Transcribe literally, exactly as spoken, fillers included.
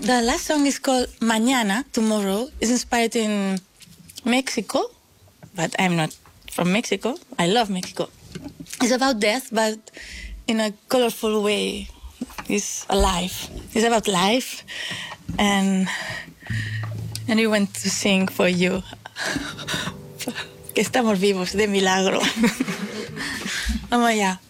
The last song is called Mañana, Tomorrow. It's inspired in Mexico, but I'm not from Mexico. I love Mexico. It's about death, but in a colorful way. It's alive. It's about life. And, and we want to sing for you. Que estamos vivos, de milagro. Vamos allá.